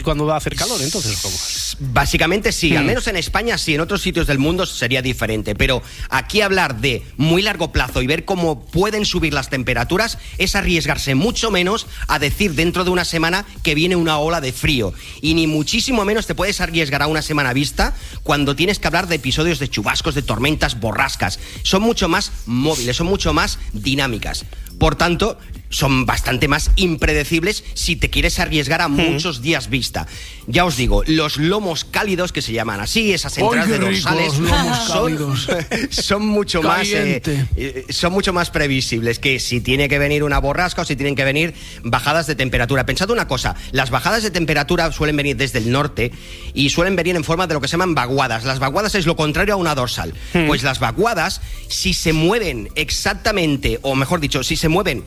cuando va a hacer calor, entonces, ¿cómo? Básicamente sí, al menos en España sí, en otros sitios del mundo sería diferente, pero aquí hablar de muy largo plazo y ver cómo pueden subir las temperaturas es arriesgarse mucho menos a decir dentro de una semana que viene una ola de frío, y ni muchísimo menos te puedes arriesgar a una semana vista cuando tienes que hablar de episodios de chubascos, de tormentas, borrascas. Son mucho más móviles, son mucho más dinámicas. Por tanto, son bastante más impredecibles si te quieres arriesgar a muchos días vista. Ya os digo, los lomos cálidos, que se llaman así, esas entradas de dorsales, son mucho más previsibles que si tiene que venir una borrasca o si tienen que venir bajadas de temperatura. Pensad una cosa, las bajadas de temperatura suelen venir desde el norte y suelen venir en forma de lo que se llaman vaguadas. Las vaguadas es lo contrario a una dorsal. Pues las vaguadas, si se mueven exactamente, o mejor dicho, si se mueven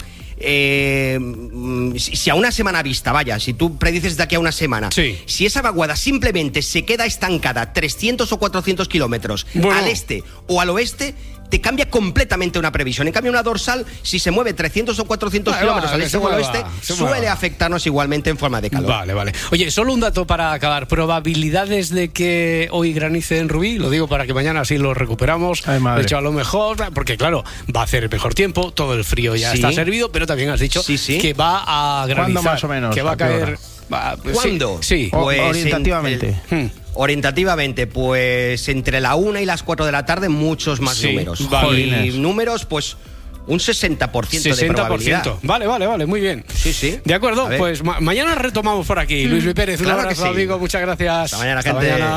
si a una semana vista, vaya, si tú predices de aquí a una semana, si esa vaguada simplemente se queda estancada 300 o 400 kilómetros al este o al oeste, te cambia completamente una previsión. En cambio, una dorsal, si se mueve 300 o 400 kilómetros al este o al oeste, suele afectarnos igualmente en forma de calor. Vale. Oye, solo un dato para acabar. ¿Probabilidades de que hoy granice en Rubí? Lo digo para que mañana así lo recuperamos. De hecho, a lo mejor, porque claro, va a hacer mejor tiempo, todo el frío ya está servido, pero también has dicho que va a granizar. ¿Cuándo más o menos? Que va a caer... ¿Cuándo? Sí. Pues orientativamente. Orientativamente, pues entre la 1 y las 4 de la tarde, muchos más números. Y números, pues un 60% de probabilidad. Vale, muy bien. Sí. De acuerdo, pues mañana retomamos por aquí. Luis Pérez, un abrazo, amigo, muchas gracias. Hasta mañana, gente. Mañana.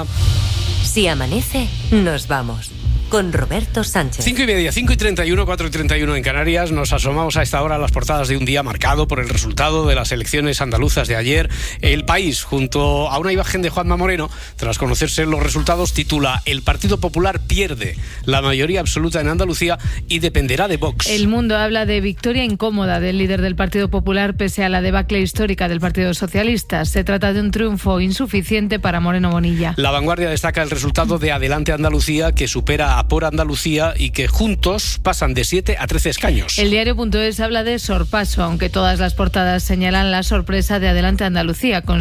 Si amanece, nos vamos. Con Roberto Sánchez. 5:30, 5:31, 4:31 en Canarias. Nos asomamos a esta hora a las portadas de un día marcado por el resultado de las elecciones andaluzas de ayer. El País, junto a una imagen de Juanma Moreno, tras conocerse los resultados, titula: El Partido Popular pierde la mayoría absoluta en Andalucía y dependerá de Vox. El Mundo habla de victoria incómoda del líder del Partido Popular pese a la debacle histórica del Partido Socialista. Se trata de un triunfo insuficiente para Moreno Bonilla. La Vanguardia destaca el resultado de Adelante Andalucía, que supera a Por Andalucía y que juntos pasan de 7 a 13 escaños. El diario.es habla de sorpaso, aunque todas las portadas señalan la sorpresa de Adelante Andalucía, con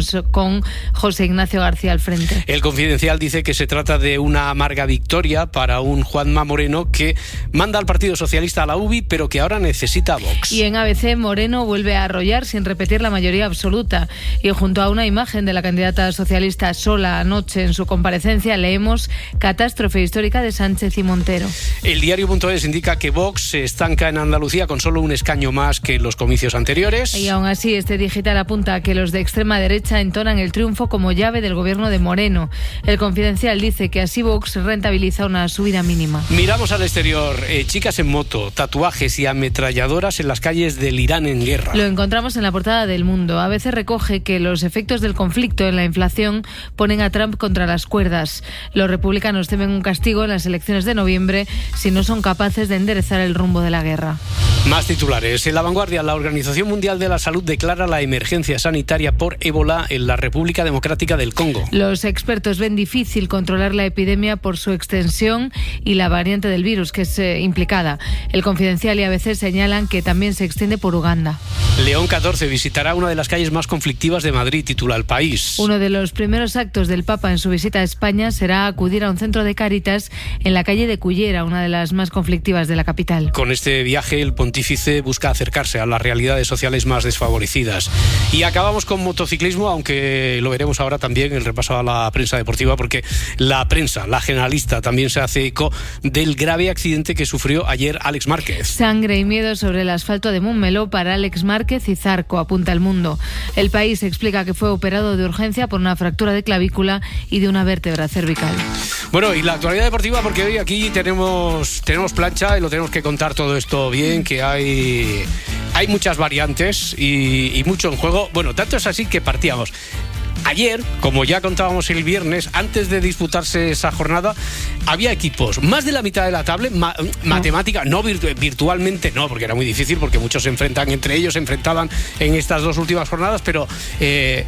José Ignacio García al frente. El Confidencial dice que se trata de una amarga victoria para un Juanma Moreno que manda al Partido Socialista a la UBI, pero que ahora necesita a Vox. Y en ABC, Moreno vuelve a arrollar sin repetir la mayoría absoluta. Y junto a una imagen de la candidata socialista sola anoche en su comparecencia, leemos: catástrofe histórica de Sánchez y Montero. El diario.es indica que Vox se estanca en Andalucía con solo un escaño más que en los comicios anteriores. Y aún así, este digital apunta que los de extrema derecha entonan el triunfo como llave del gobierno de Moreno. El Confidencial dice que así Vox rentabiliza una subida mínima. Miramos al exterior. Chicas en moto, tatuajes y ametralladoras en las calles del Irán en guerra. Lo encontramos en la portada del Mundo. A veces recoge que los efectos del conflicto en la inflación ponen a Trump contra las cuerdas. Los republicanos temen un castigo en las elecciones de noviembre si no son capaces de enderezar el rumbo de la guerra. Más titulares. En La Vanguardia, la Organización Mundial de la Salud declara la emergencia sanitaria por ébola en la República Democrática del Congo. Los expertos ven difícil controlar la epidemia por su extensión y la variante del virus que es implicada. El Confidencial y ABC señalan que también se extiende por Uganda. León XIV visitará una de las calles más conflictivas de Madrid, titula El País. Uno de los primeros actos del Papa en su visita a España será acudir a un centro de Cáritas en la calle de Cullera, una de las más conflictivas de la capital. Con este viaje, el pontífice busca acercarse a las realidades sociales más desfavorecidas. Y acabamos con motociclismo, aunque lo veremos ahora también, el repaso a la prensa deportiva, porque la prensa, la generalista, también se hace eco del grave accidente que sufrió ayer Alex Márquez. Sangre y miedo sobre el asfalto de Montmeló para Alex Márquez y Zarco, apunta El Mundo. El País explica que fue operado de urgencia por una fractura de clavícula y de una vértebra cervical. Bueno, y la actualidad deportiva, porque hoy aquí tenemos plancha y lo tenemos que contar todo esto bien, que hay muchas variantes y mucho en juego. Bueno, tanto es así que partíamos. Ayer, como ya contábamos el viernes, antes de disputarse esa jornada, había equipos, más de la mitad de la tabla, matemática, no virtualmente no, porque era muy difícil, porque muchos se enfrentan entre ellos, se enfrentaban en estas dos últimas jornadas, pero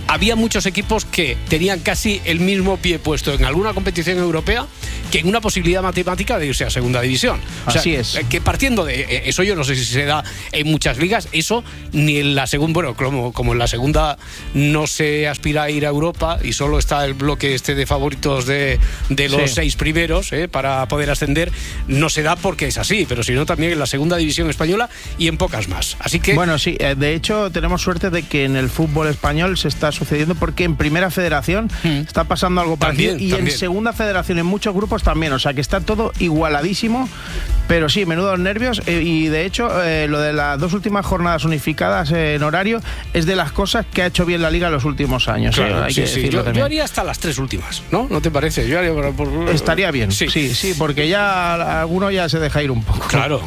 había muchos equipos que tenían casi el mismo pie puesto en alguna competición europea que en una posibilidad matemática de irse a segunda división. O sea, así es. Que partiendo de eso, yo no sé si se da en muchas ligas, eso ni en la segunda, bueno, como en la segunda no se aspira a ir a Europa y solo está el bloque de favoritos de los 6 primeros para poder ascender, no se da porque es así, pero si no también en la segunda división española y en pocas más. Así que... Bueno, sí, de hecho tenemos suerte de que en el fútbol español se está sucediendo, porque en Primera Federación está pasando algo parecido y en Segunda Federación en muchos grupos también, o sea que está todo igualadísimo, pero sí, menudos nervios, y de hecho lo de las 2 últimas jornadas unificadas en horario es de las cosas que ha hecho bien la Liga en los últimos años. Claro, hay que decirlo también. Yo haría hasta las 3 últimas, ¿no? ¿No te parece? Yo haría Estaría bien, sí, porque ya alguno ya se deja ir un poco. Claro.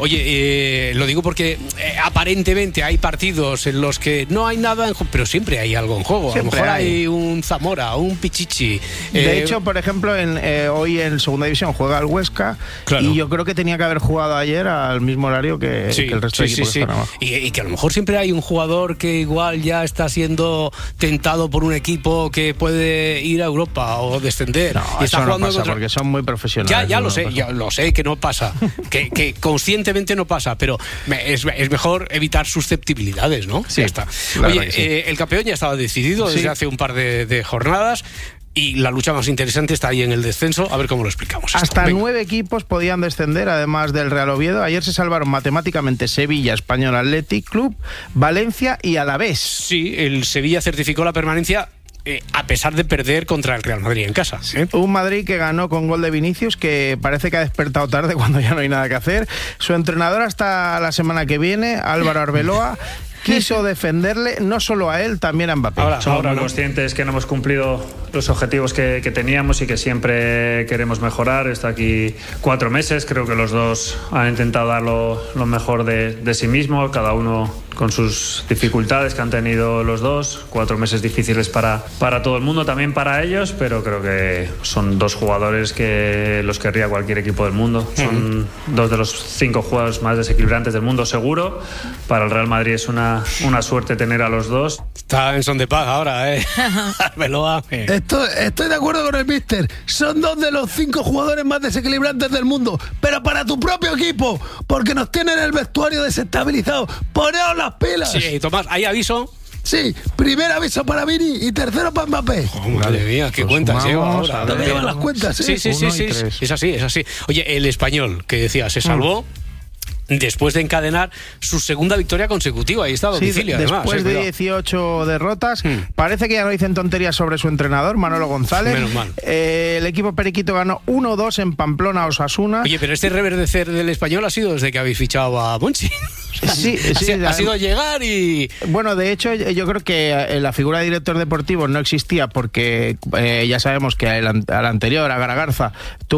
Oye, lo digo porque aparentemente hay partidos en los que no hay nada en juego, pero siempre hay algo en juego. Siempre a lo mejor hay un Zamora, un Pichichi. De hecho, por ejemplo, hoy en Segunda División juega el Huesca, y yo creo que tenía que haber jugado ayer al mismo horario que el resto de equipos que están abajo. Y que a lo mejor siempre hay un jugador que igual ya está siendo tentado por un equipo que puede ir a Europa o descender. No, y está eso jugando no pasa porque son muy profesionales. Ya lo sé que no pasa, que conscientemente no pasa, pero es mejor evitar susceptibilidades, ¿no? Sí, ya está. Claro. Oye, el campeón ya estaba decidido desde hace un par de jornadas. Y la lucha más interesante está ahí en el descenso. A ver cómo lo explicamos. Hasta 9 equipos podían descender, además del Real Oviedo. Ayer se salvaron matemáticamente Sevilla, Español Athletic Club, Valencia y Alavés. Sí, el Sevilla certificó la permanencia a pesar de perder contra el Real Madrid en casa. Un Madrid que ganó con gol de Vinicius, que parece que ha despertado tarde cuando ya no hay nada que hacer. Su entrenador hasta la semana que viene, Álvaro Arbeloa, quiso defenderle no solo a él, también a Mbappé. Somos muy conscientes que no hemos cumplido los objetivos que teníamos y que siempre queremos mejorar. Está aquí 4 meses, creo que los dos han intentado dar lo mejor de sí mismos, cada uno con sus dificultades que han tenido los dos. 4 meses difíciles para todo el mundo, también para ellos, pero creo que son 2 jugadores que los querría cualquier equipo del mundo. Son 2 de los 5 jugadores más desequilibrantes del mundo, seguro. Para el Real Madrid es una suerte tener a los dos. Está en son de paz ahora, Arbeloa. Estoy de acuerdo con el míster. Son 2 de los 5 jugadores más desequilibrantes del mundo. Pero para tu propio equipo, porque nos tienen el vestuario desestabilizado. ¡Poneos las pilas! Sí, Tomás, ¿hay aviso? Sí, primer aviso para Vini y tercero para Mbappé. Oh, madre mía, qué cuentas lleva ahora. ¿Dónde llevan las cuentas? Sí. Es así. Oye, el Español, que decía, se salvó después de encadenar su segunda victoria consecutiva. Ahí está a domicilio, además. Después de 18 derrotas, parece que ya no dicen tonterías sobre su entrenador, Manolo González. Menos mal. El equipo periquito ganó 1-2 en Pamplona a Osasuna. Oye, pero este reverdecer del Español ha sido desde que habéis fichado a Monchi. Sí, ha sido llegar y... Bueno, de hecho, yo creo que la figura de director deportivo no existía porque ya sabemos que al anterior, a Garagarza,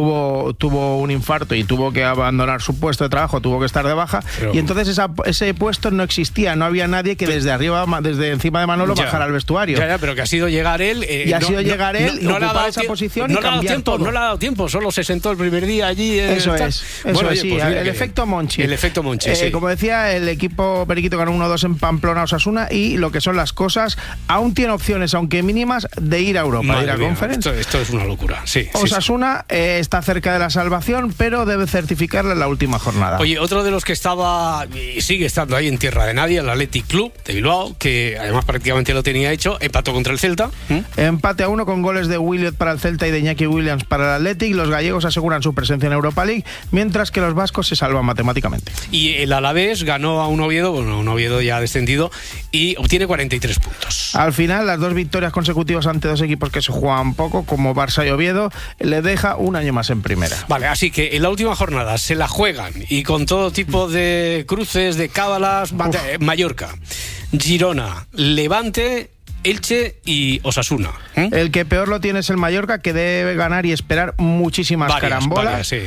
tuvo un infarto y tuvo que abandonar su puesto de trabajo, tuvo que estar de baja, y entonces ese puesto no existía, no había nadie que desde arriba, desde encima de Manolo, bajara al vestuario. Ya, pero que ha sido llegar él... y ocupar esa posición y cambiar todo. No le ha dado tiempo, solo se sentó el primer día allí. Eso es, sí, el efecto Monchi. El efecto Monchi, sí. Como decía, el equipo periquito ganó 1-2 en Pamplona Osasuna, y lo que son las cosas, aún tiene opciones, aunque mínimas, de ir a Europa, de ir a Conference. Esto es una locura, sí. Osasuna está cerca de la salvación, pero debe certificarla en la última jornada. Oye, otro de los que estaba y sigue estando ahí en tierra de nadie, el Athletic Club de Bilbao, que además prácticamente lo tenía hecho, empató contra el Celta. Empate a 1 con goles de Williot para el Celta y de Iñaki Williams para el Athletic. Los gallegos aseguran su presencia en Europa League, mientras que los vascos se salvan matemáticamente. Y el Alavés ganó a un Oviedo ya descendido, y obtiene 43 puntos. Al final, las 2 victorias consecutivas ante 2 equipos que se juegan poco, como Barça y Oviedo, le deja un año más en primera. Vale, así que en la última jornada se la juegan, y con todo tipo de cruces, de cábalas, Mallorca, Girona, Levante, Elche y Osasuna. El que peor lo tiene es el Mallorca, que debe ganar y esperar muchísimas carambolas. Sí.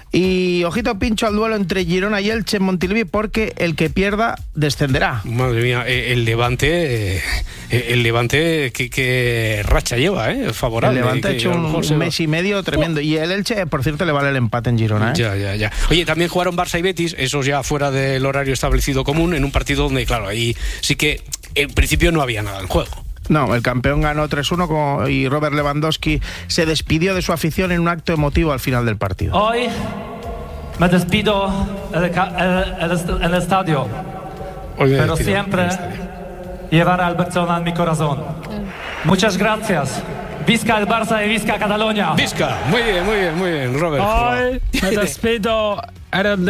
Y ojito pincho al duelo entre Girona y Elche en Montilivi, porque el que pierda descenderá. Madre mía, el Levante que racha lleva, favorable. El Levante ha hecho un mes y medio tremendo. Y el Elche, por cierto, le vale el empate en Girona. Ya. Oye, también jugaron Barça y Betis, esos ya fuera del horario establecido común, en un partido donde, claro, ahí sí que en principio no había nada en juego. No, el campeón ganó 3-1 y Robert Lewandowski se despidió de su afición en un acto emotivo al final del partido. Hoy me despido en el estadio, pero siempre llevaré al Barcelona en mi corazón. Muchas gracias. Visca el Barça y visca Cataluña. Visca, muy bien, Robert. Hoy me despido en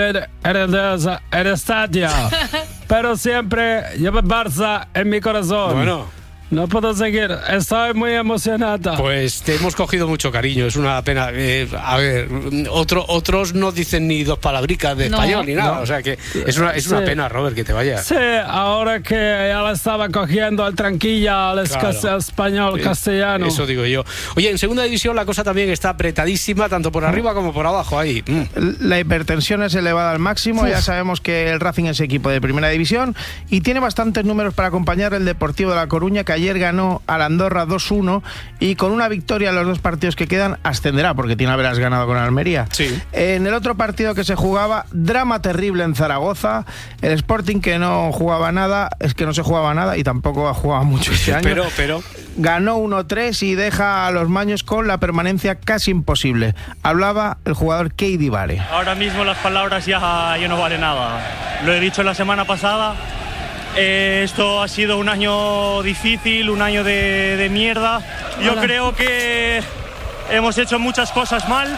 el estadio, pero siempre llevo el Barça en mi corazón. Bueno. No puedo seguir, estoy muy emocionada. Pues te hemos cogido mucho cariño, es una pena. A ver, otros no dicen ni dos palabricas de español ni nada, o sea que es una pena, Robert, que te vayas. Sí, ahora que ya le estaba cogiendo al tranquilla, al español castellano. Eso digo yo. Oye, en segunda división la cosa también está apretadísima, tanto por arriba como por abajo, ahí. La hipertensión es elevada al máximo, ya sabemos que el Racing es equipo de primera división y tiene bastantes números para acompañar el Deportivo de La Coruña, que ayer ganó al Andorra 2-1 y con una victoria en los dos partidos que quedan ascenderá, porque tiene haberás ganado con Almería. Sí. En el otro partido que se jugaba, drama terrible en Zaragoza, el Sporting, que no jugaba nada, es que no se jugaba nada y tampoco ha jugado mucho este año. Pero ganó 1-3 y deja a los maños con la permanencia casi imposible. Hablaba el jugador Keidi Vare. Ahora mismo las palabras ya no valen nada. Lo he dicho la semana pasada. Esto ha sido un año difícil, un año de mierda. Yo creo que hemos hecho muchas cosas mal.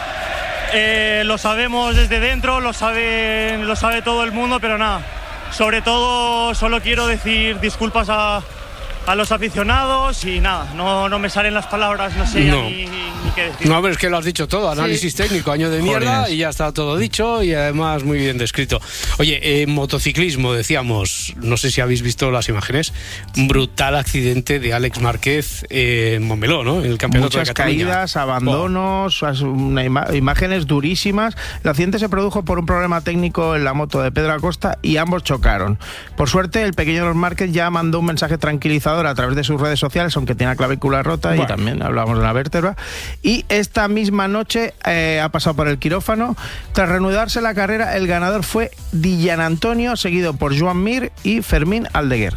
Lo sabemos desde dentro, lo sabe todo el mundo, pero nada. Sobre todo, solo quiero decir disculpas a los aficionados y nada, no me salen las palabras, no sé ni qué decir. No, pero es que lo has dicho todo, análisis técnico, año de mierda y ya está todo dicho y además muy bien descrito. Oye, motociclismo, decíamos, no sé si habéis visto las imágenes, un brutal accidente de Alex Márquez en Montmeló, ¿no? En el campeonato de Cataluña. Muchas caídas, abandonos, imágenes durísimas. El accidente se produjo por un problema técnico en la moto de Pedro Acosta y ambos chocaron. Por suerte, el pequeño Márquez ya mandó un mensaje tranquilizador a través de sus redes sociales, aunque tiene la clavícula rota y también hablamos de la vértebra. Y esta misma noche ha pasado por el quirófano. Tras reanudarse la carrera, el ganador fue Dillan Antonio, seguido por Joan Mir y Fermín Aldeguer.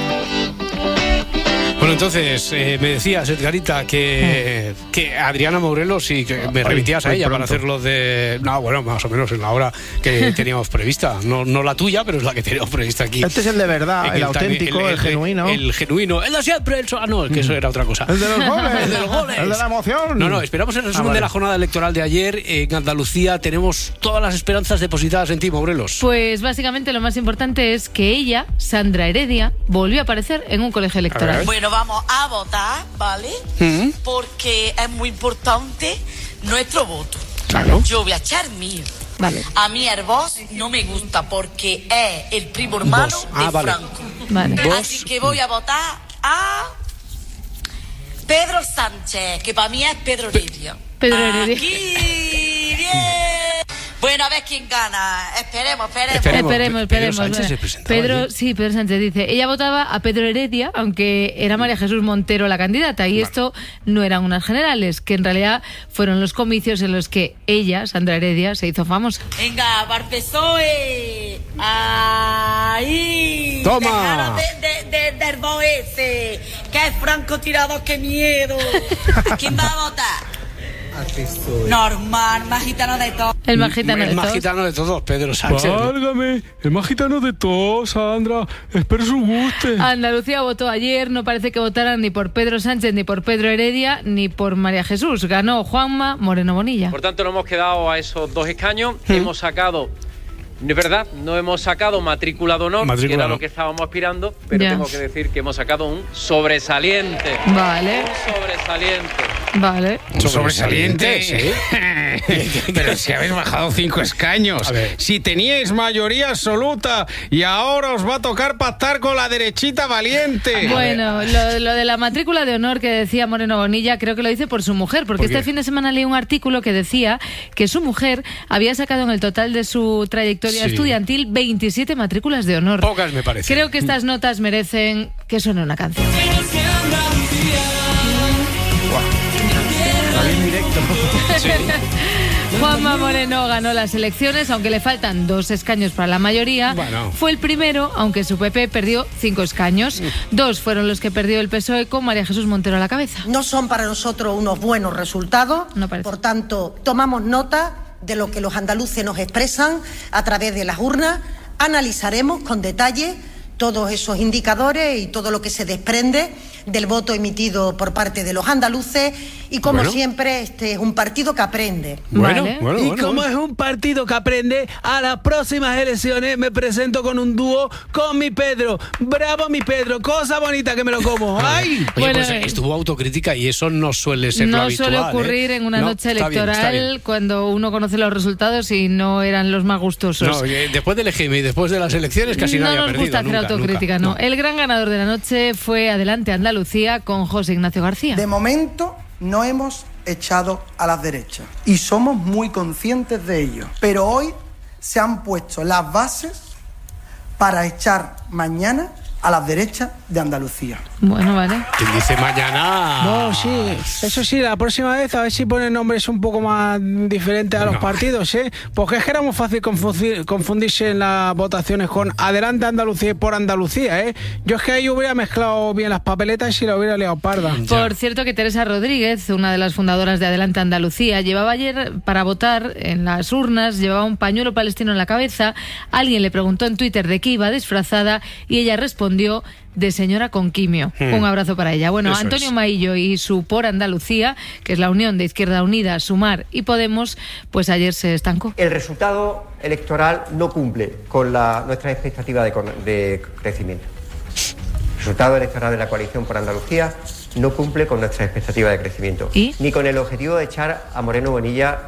Bueno, entonces, me decías, Edgarita, que Adriana Morelos, y que me remitías a ella pronto para hacerlo de... No, bueno, más o menos en la hora que teníamos prevista. No la tuya, pero es la que teníamos prevista aquí. Este es el de verdad, el auténtico, el genuino. El genuino, el de siempre, que eso era otra cosa. El de los goles. El de los goles. El de la emoción. No, esperamos el resumen de la jornada electoral de ayer. En Andalucía tenemos todas las esperanzas depositadas en ti, Morelos. Pues básicamente lo más importante es que ella, Sandra Heredia, volvió a aparecer en un colegio electoral. Bueno, vamos a votar, ¿vale? Porque es muy importante nuestro voto. Claro. Yo voy a echar mío. Vale. A mí el Vox no me gusta porque es el primo hermano de Franco. Vale. Así que voy a votar a Pedro Sánchez, que para mí es Pedro Heredia. Pedro Heredia. Aquí, bien. Bueno, a ver quién gana. Esperemos. Pedro Sánchez se presentaba Pedro Sánchez dice, ella votaba a Pedro Heredia, aunque era María Jesús Montero la candidata, y esto no eran unas generales, que en realidad fueron los comicios en los que ella, Sandra Heredia, se hizo famosa. Venga, PSOE. Ahí. Toma. Del Boese, que es francotirador, qué miedo. ¿Quién va a votar? Normal, más gitano de todos. El más gitano de todos. El más gitano de todos, Pedro Sánchez. Válgame, el más gitano de todos, Sandra. Espero su guste. Andalucía votó ayer, no parece que votaran ni por Pedro Sánchez, ni por Pedro Heredia, ni por María Jesús. Ganó Juanma Moreno Bonilla. Por tanto, no hemos quedado a esos dos escaños. Hemos sacado... De verdad, no hemos sacado matrícula de honor, que era lo que estábamos aspirando, pero tengo que decir que hemos sacado un sobresaliente. Vale. Un sobresaliente. Vale. ¿Sobresaliente? Sí. Pero si habéis bajado 5 escaños, si teníais mayoría absoluta y ahora os va a tocar pactar con la derechita valiente. Bueno, lo de la matrícula de honor que decía Moreno Bonilla, creo que lo dice por su mujer, porque este fin de semana leí un artículo que decía que su mujer había sacado en el total de su trayectoria estudiantil 27 matrículas de honor. Pocas me parece. Creo que estas notas merecen que suene una canción. Está bien directo. Sí. Juanma Moreno ganó las elecciones, aunque le faltan 2 escaños para la mayoría. Bueno. Fue el primero, aunque su PP perdió 5 escaños. 2 fueron los que perdió el PSOE con María Jesús Montero a la cabeza. No son para nosotros unos buenos resultados. No parece. Por tanto, tomamos nota de lo que los andaluces nos expresan a través de las urnas. Analizaremos con detalle todos esos indicadores y todo lo que se desprende del voto emitido por parte de los andaluces y como siempre este es un partido que aprende. Y como es un partido que aprende, a las próximas elecciones me presento con un dúo con mi Pedro. Bravo mi Pedro, cosa bonita que me lo como. ¡Ay! Oye, pues estuvo autocrítica y eso no suele ser lo habitual. No suele ocurrir en una noche electoral está bien. Cuando uno conoce los resultados y no eran los más gustosos. No, después del EGM y después de las elecciones casi nadie ha perdido. No nos gusta hacer autocrítica, no. El gran ganador de la noche fue Adelante Andalucía con José Ignacio García. De momento no hemos echado a las derechas y somos muy conscientes de ello, pero hoy se han puesto las bases para echar mañana a las derechas de Andalucía. Bueno, vale. ¿Quién dice mañana? No, sí, eso sí, la próxima vez a ver si ponen nombres un poco más diferentes a los partidos, ¿eh? Porque es que era muy fácil confundirse en las votaciones con Adelante Andalucía y por Andalucía, ¿eh? Yo es que ahí hubiera mezclado bien las papeletas y la hubiera liado parda. Por cierto que Teresa Rodríguez, una de las fundadoras de Adelante Andalucía, llevaba ayer para votar en las urnas, llevaba un pañuelo palestino en la cabeza. Alguien le preguntó en Twitter de qué iba disfrazada y ella respondió de señora con quimio. Un abrazo para ella. Bueno, eso Antonio Maillo y su Por Andalucía, que es la unión de Izquierda Unida, Sumar y Podemos, pues ayer se estancó. El resultado electoral no cumple con nuestra expectativa de crecimiento. El resultado electoral de la coalición Por Andalucía no cumple con nuestra expectativa de crecimiento. ¿Y? Ni con el objetivo de echar a Moreno Bonilla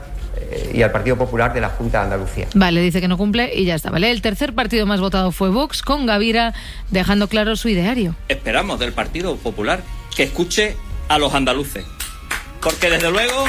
y al Partido Popular de la Junta de Andalucía. Vale, dice que no cumple y ya está, ¿vale? El tercer partido más votado fue Vox, con Gavira dejando claro su ideario. Esperamos del Partido Popular que escuche a los andaluces, porque desde luego...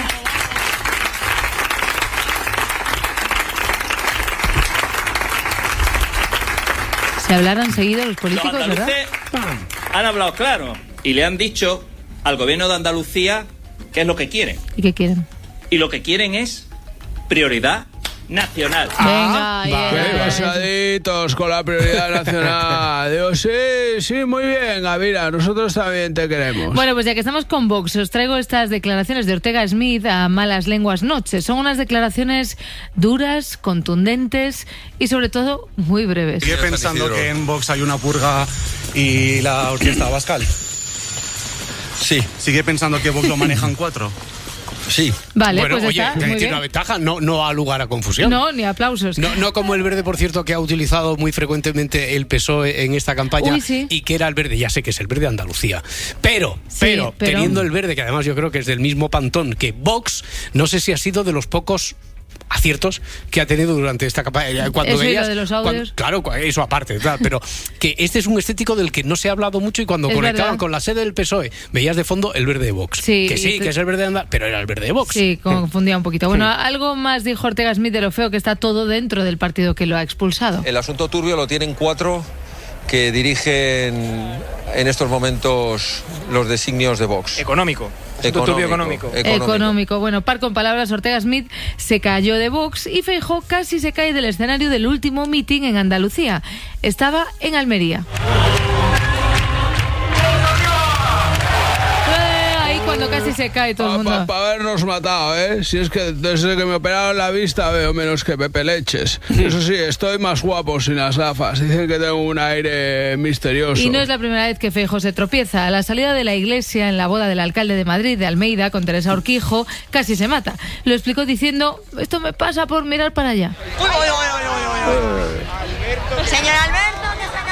Se hablaran seguido los políticos, los ¿verdad? Han hablado claro y le han dicho al gobierno de Andalucía qué es lo que quieren. ¿Y qué quieren? Y lo que quieren es prioridad nacional. Venga, Qué pasaditos con la prioridad nacional. Digo, sí, muy bien, Gavira, nosotros también te queremos. Bueno, pues ya que estamos con Vox, os traigo estas declaraciones de Ortega Smith a Malas Lenguas Noche. Son unas declaraciones duras, contundentes y sobre todo muy breves. ¿Sigue pensando que en Vox hay una purga y la orquesta Abascal? Sí. ¿Sigue pensando que Vox lo manejan 4? Sí. Vale, bueno, pues oye, está, tiene una ventaja, no ha lugar a confusión. No, ni aplausos. No como el verde, por cierto, que ha utilizado muy frecuentemente el PSOE en esta campaña. Uy, sí. Y que era el verde, ya sé que es el verde de Andalucía. Pero teniendo el verde, que además yo creo que es del mismo pantón que Vox, no sé si ha sido de los pocos aciertos que ha tenido durante esta campaña. Cuando eso veías, de los audios. claro, eso aparte, claro, pero que este es un estético del que no se ha hablado mucho y cuando conectaban con la sede del PSOE veías de fondo el verde de Vox. Sí, que es el verde de Andalucía, pero era el verde de Vox. Sí, confundía un poquito. Bueno, algo más dijo Ortega Smith de lo feo que está todo dentro del partido que lo ha expulsado. El asunto turbio lo tienen 4 que dirigen en estos momentos los designios de Vox. Económico. Económico. Bueno, par con palabras, Ortega Smith se cayó de Vox y Feijóo casi se cae del escenario del último mitin en Andalucía. Estaba en Almería. Cuando casi se cae todo el mundo. Para habernos matado, ¿eh? Si es que desde que me operaron la vista veo menos que Pepe Leches. Eso sí, estoy más guapo sin las gafas. Dicen que tengo un aire misterioso. Y no es la primera vez que Feijóo se tropieza. A la salida de la iglesia, en la boda del alcalde de Madrid, de Almeida, con Teresa Urquijo, casi se mata. Lo explicó diciendo, esto me pasa por mirar para allá. Señor Alberto, ¿dónde está?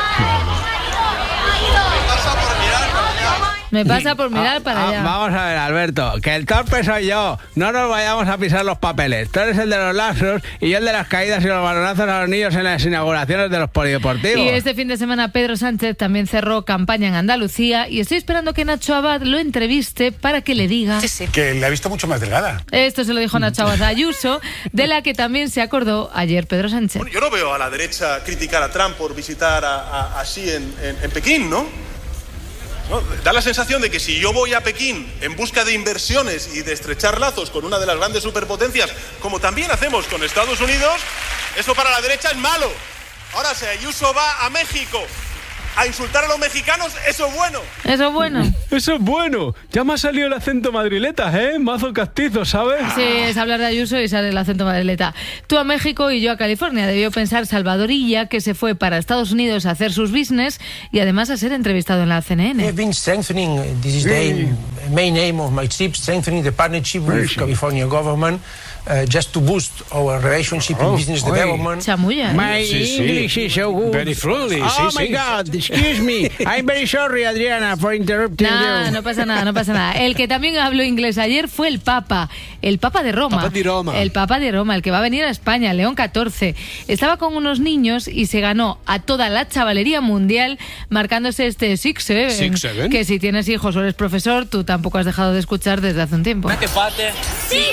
Me pasa por mirar para allá. Vamos a ver, Alberto, que el torpe soy yo. No nos vayamos a pisar los papeles. Tú eres el de los lazos y yo el de las caídas y los balonazos a los niños en las inauguraciones de los polideportivos. Y este fin de semana Pedro Sánchez también cerró campaña en Andalucía y estoy esperando que Nacho Abad lo entreviste para que le diga... Que la ha visto mucho más delgada. Esto se lo dijo Nacho Abad a Ayuso, de la que también se acordó ayer Pedro Sánchez. Bueno, yo no veo a la derecha criticar a Trump por visitar a Xi en Pekín, ¿no? ¿no? Da la sensación de que si yo voy a Pekín en busca de inversiones y de estrechar lazos con una de las grandes superpotencias, como también hacemos con Estados Unidos, eso para la derecha es malo. Ahora, si Ayuso va a México a insultar a los mexicanos, eso es bueno. Eso es bueno. Eso es bueno. Ya me ha salido el acento madrileta, mazo castizo, ¿sabes? Sí, es hablar de Ayuso y sale el acento madrileta. Tú a México y yo a California. Debió pensar Salvadorilla, que se fue para Estados Unidos a hacer sus business y además a ser entrevistado en la CNN. I've been strengthening, this is the main aim of my trip, strengthening the partnership with California government. Just to boost our relationship in business development. Chamulla. My English is so good. Very fluently. Oh my God, excuse me. I'm very sorry, Adriana, for interrupting you. No pasa nada, no pasa nada. El que también habló inglés ayer fue el Papa de Roma. El Papa de Roma, el que va a venir a España, León XIV. Estaba con unos niños y se ganó a toda la chavalería mundial marcándose este 6-7. Que si tienes hijos o eres profesor, tú tampoco has dejado de escuchar desde hace un tiempo. ¿Qué parte? 6-7.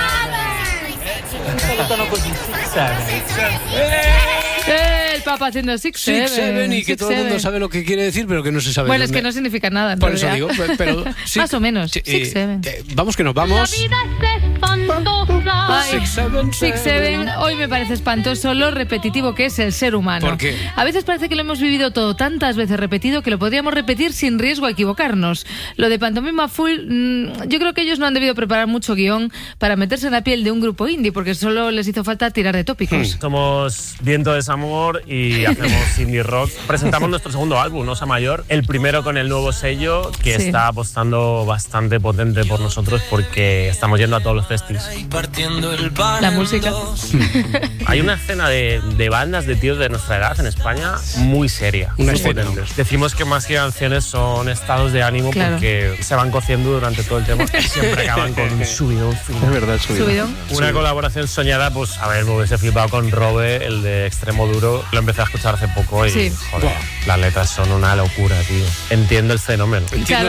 El Papa haciendo 6-7 y que todo el mundo sabe lo que quiere decir, pero que no se sabe. Bueno, es que no significa nada. Por eso digo, pero más o menos. 6-7. Vamos que nos vamos. La vida es espantosa. 6-7. Hoy me parece espantoso lo repetitivo que es el ser humano. ¿Por qué? A veces parece que lo hemos vivido todo tantas veces repetido que lo podríamos repetir sin riesgo a equivocarnos. Lo de Pantomima Full, yo creo que ellos no han debido preparar mucho guión para meterse en la piel de un grupo indie, porque solo les hizo falta tirar de tópicos. Somos Viento de Desamor y hacemos indie rock. Presentamos nuestro segundo álbum, Osa Mayor, el primero con el nuevo sello que está apostando bastante potente por nosotros porque estamos yendo a todos los festivals. La música. Hay una escena de bandas de tíos de nuestra edad en España muy seria, muy potentes. Decimos que más que canciones son estados de ánimo porque se van cociendo durante todo el tema y siempre acaban con un subidón. Es verdad, subidón. Una colaboración soñada, pues a ver, me hubiese flipado con Robe, el de Extremo Duro. Lo empecé a escuchar hace poco y joder, las letras son una locura, tío. Entiendo el fenómeno. Entiendo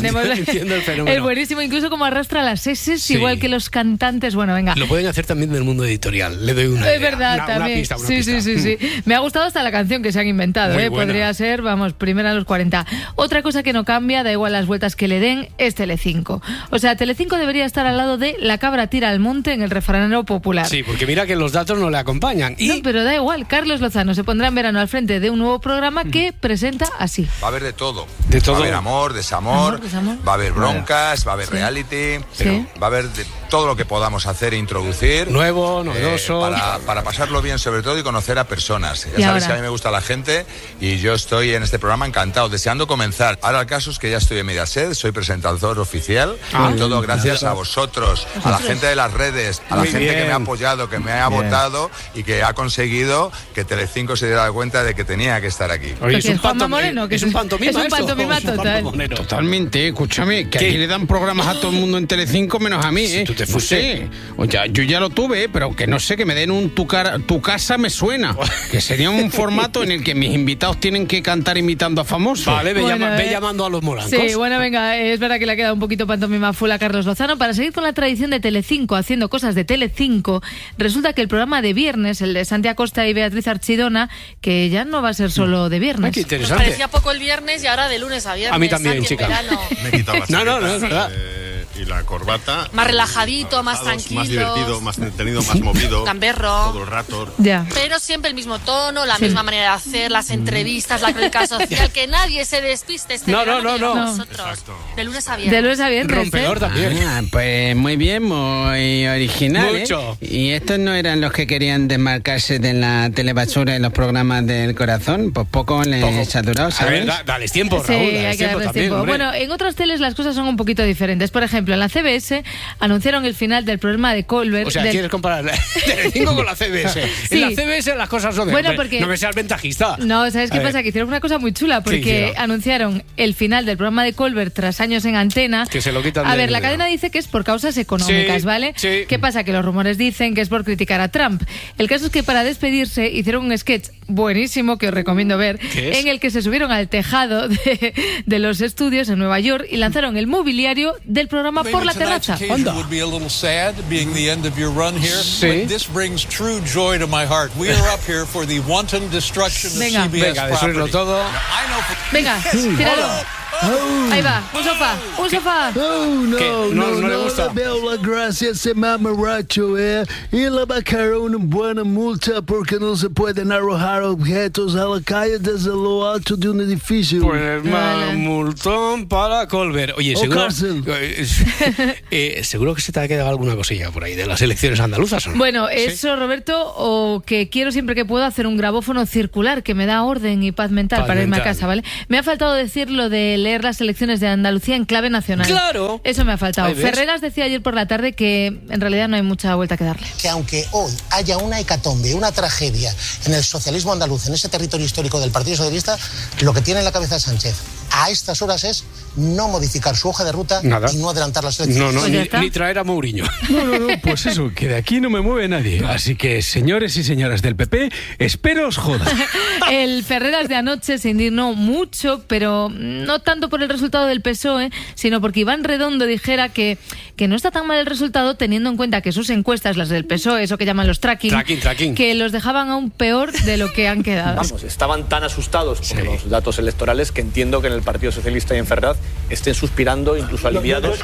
el fenómeno. Es buenísimo, incluso como arrastra las S, igual que los cantantes. Bueno, venga. Lo pueden hacer también del mundo editorial. Le doy una Es verdad, también. Una pista. Sí. Me ha gustado hasta la canción que se han inventado. Podría ser, vamos, primera a los 40. Otra cosa que no cambia, da igual las vueltas que le den, es Telecinco. O sea, Telecinco debería estar al lado de La cabra tira al monte en el refranero popular. Sí, porque mira que los datos no le acompañan. No, pero da igual. Carlos Lozano se pondrá en verano al frente de un nuevo programa que presenta así. Va a haber de todo. Va a haber amor, desamor, va a haber broncas, va a haber reality, va a haber de todo lo que podamos hacer e introducir. Nuevo, novedoso. Para pasarlo bien sobre todo y conocer a personas. Ya sabéis que a mí me gusta la gente y yo estoy en este programa encantado, deseando comenzar. Ahora el caso es que ya estoy en Mediaset, soy presentador oficial y todo gracias a vosotros, a la gente de las redes, a la gente que me ha apoyado, que me ha votado y que ha conseguido que Telecinco se diera cuenta de que tenía que estar aquí. Oye, es un Moreno, que es un pantomima. Es un pantomima total. Totalmente, escúchame, que aquí le dan programas a todo el mundo en Telecinco menos a mí, Si tú te fuiste. O sea, yo ya lo tuve, pero que no sé, que me den un tu casa me suena. Que sería un formato en el que mis invitados tienen que cantar imitando a famosos. Vale, ve llamando a los morancos. Sí, bueno, venga, es verdad que le ha quedado un poquito pantomima full a Carlos Lozano. Para seguir con la tradición de Telecinco, haciendo cosas de Telecinco, resulta que el programa de viernes, el de Santi Acosta y Beatriz Archidona, que ya no va a ser solo de viernes. Qué interesante. Nos parecía poco el viernes y ahora de lunes a viernes. A mí también, chica. Me he quitado la chaqueta. No, es verdad. Y la corbata. Más relajadito, más tranquilo. Más divertido, más entretenido, más movido. Gamberro. Todo el rato. Ya. Pero siempre el mismo tono, la misma manera de hacer, las entrevistas, la crónica social, que nadie se despiste. No. Nosotros. De lunes a viernes. De lunes a viernes. Rompedor también. Pues muy bien, muy original. Mucho. ¿Y estos no eran los que querían desmarcarse de la telebasura en los programas del corazón? Pues poco les ha durado, ¿sabes? A ver, dales tiempo, Raúl. Sí, hay que darles tiempo. Bueno, en otras teles las cosas son un poquito diferentes. Por ejemplo, en la CBS anunciaron el final del programa de Colbert. O sea, ¿quieres comparar Telecinco con la CBS? Sí. En la CBS las cosas son de... Bueno, hombre, porque... no me seas ventajista. No, ¿sabes qué pasa? Que hicieron una cosa muy chula, porque anunciaron el final del programa de Colbert tras años en antena. Que se lo quitan. A ver, la cadena dice que es por causas económicas, ¿vale? Sí. ¿Qué pasa? Que los rumores dicen que es por criticar a Trump. El caso es que para despedirse hicieron un sketch buenísimo que os recomiendo ver, en el que se subieron al tejado de los estudios en Nueva York y lanzaron el mobiliario del programa por la terraza. Anda. Would be a little sad being the end of your run here, but this brings true joy to my heart. We are up here for the wanton destruction of CBS Venga, destruirlo todo. Venga, tíralo. Ahí va, un sofá. No le gusta. Le veo la gracia a ese mamarracho, y le va a caer una buena multa porque no se pueden arrojar objetos a la calle desde lo alto de un edificio. Pues multón para Colbert. Oye, seguro que se te ha quedado alguna cosilla por ahí de las elecciones andaluzas, ¿o no? Bueno, eso, Roberto, o que quiero siempre que puedo hacer un grabófono circular que me da orden y paz mental para irme a casa, ¿vale? Me ha faltado decir lo de leer las elecciones de Andalucía en clave nacional. ¡Claro! Eso me ha faltado. Ferreras decía ayer por la tarde que en realidad no hay mucha vuelta que darle. Que aunque hoy haya una hecatombe, una tragedia en el socialismo andaluz, en ese territorio histórico del Partido Socialista, lo que tiene en la cabeza Sánchez a estas horas es no modificar su hoja de ruta y no adelantar las elecciones. Ni traer a Mourinho. No, pues eso, que de aquí no me mueve nadie. Así que, señores y señoras del PP, espero os joda. El Ferreras de anoche se indignó mucho, pero no tanto por el resultado del PSOE, sino porque Iván Redondo dijera que no está tan mal el resultado, teniendo en cuenta que sus encuestas, las del PSOE, eso que llaman los tracking, que los dejaban aún peor de lo que han quedado. Vamos, estaban tan asustados por los datos electorales que entiendo que en el Partido Socialista y en Ferraz estén suspirando, incluso aliviados.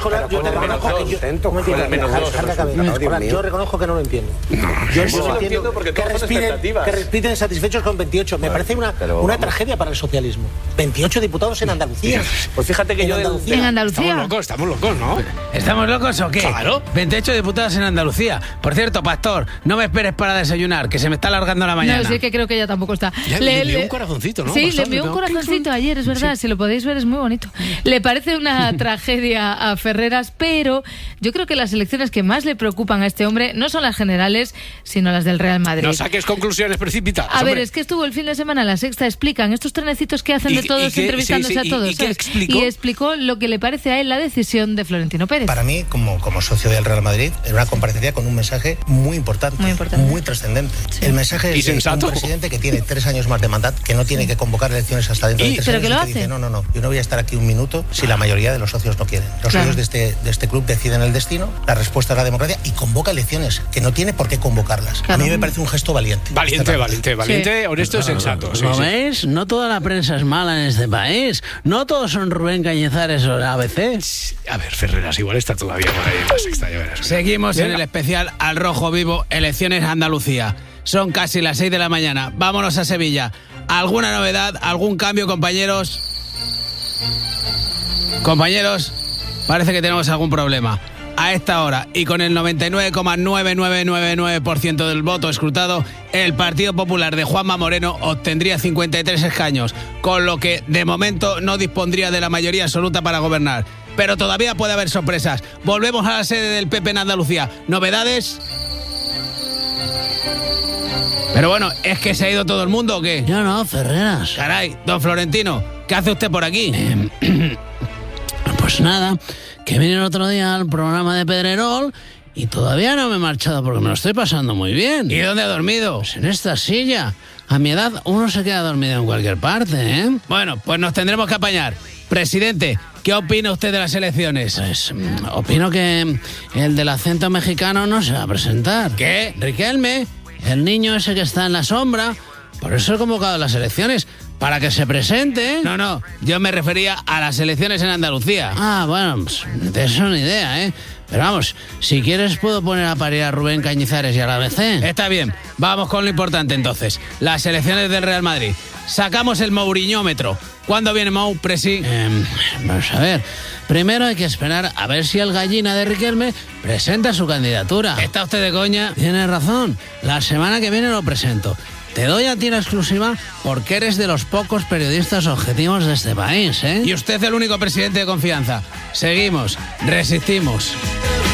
Yo reconozco que no lo entiendo. Yo no entiendo porque que respiten satisfechos con 28. Me parece una tragedia para el socialismo. 28 diputados en Andalucía. Pues fíjate que yo en Andalucía. Estamos locos, ¿no? ¿Estamos locos o qué? Claro. 28 diputados en Andalucía. Por cierto, Pastor, no me esperes para desayunar, que se me está alargando la mañana. No, sí que creo que ella tampoco está. Le envió un corazoncito, ¿no? Sí, le envió un corazoncito ayer, es verdad. Si lo podéis ver, es muy bonito. Le parece una tragedia a Ferreras, pero yo creo que las elecciones que más le preocupan a este hombre no son las generales, sino las del Real Madrid. No saques conclusiones precipitadas. A ver, es que estuvo el fin de semana en La Sexta, explican estos trenecitos que hacen de todos entrevistándose a todos. ¿Y explicó lo que le parece a él la decisión de Florentino Pérez. Para mí, como socio del Real Madrid, era una comparecencia con un mensaje muy importante, muy trascendente. Sí. El mensaje es de un presidente que tiene 3 años más de mandato, que no tiene que convocar elecciones hasta dentro de 3 años. ¿Pero que lo hace? Dice, no, yo no voy a estar aquí un minuto si la mayoría de los socios no quieren. Los socios de este club deciden el destino, la respuesta es la democracia y convoca elecciones, que no tiene por qué convocarlas. A mí me parece un gesto valiente. Valiente, honesto y sensato. ¿Lo ves? No toda la prensa es mala en este país. No todos son Rubén Cañizares o ABC. A ver, Ferreras igual está todavía por ahí en La Sexta, ya verás. Seguimos en el especial Al Rojo Vivo, elecciones Andalucía. Son casi las 6 de la mañana. Vámonos a Sevilla. ¿Alguna novedad? ¿Algún cambio, compañeros? Compañeros, parece que tenemos algún problema. A esta hora y con el 99,9999% del voto escrutado, el Partido Popular de Juanma Moreno obtendría 53 escaños, con lo que de momento no dispondría de la mayoría absoluta para gobernar. Pero todavía puede haber sorpresas. Volvemos a la sede del PP en Andalucía. ¿Novedades? Pero bueno, ¿es que se ha ido todo el mundo o qué? Yo no, Ferreras. Caray, don Florentino, ¿qué hace usted por aquí? Pues nada, que vine el otro día al programa de Pedrerol y todavía no me he marchado porque me lo estoy pasando muy bien. ¿Y dónde ha dormido? Pues en esta silla. A mi edad uno se queda dormido en cualquier parte, ¿eh? Bueno, pues nos tendremos que apañar. Presidente, ¿qué opina usted de las elecciones? Pues opino que el del acento mexicano no se va a presentar. ¿Qué? Riquelme, el niño ese que está en la sombra, por eso he convocado las elecciones, para que se presente. No, yo me refería a las elecciones en Andalucía. Ah, bueno, pues de eso ni idea, ¿eh? Pero vamos, si quieres puedo poner a parir a Rubén Cañizares y a la ABC. Está bien, vamos con lo importante entonces. Las elecciones del Real Madrid. Sacamos el Mouriñómetro. ¿Cuándo viene Mou, Presi? Vamos a ver. Primero hay que esperar a ver si el gallina de Riquelme presenta su candidatura. ¿Está usted de coña? Tiene razón. La semana que viene lo presento. Te doy a ti la exclusiva porque eres de los pocos periodistas objetivos de este país, ¿eh? Y usted es el único presidente de confianza. Seguimos, resistimos.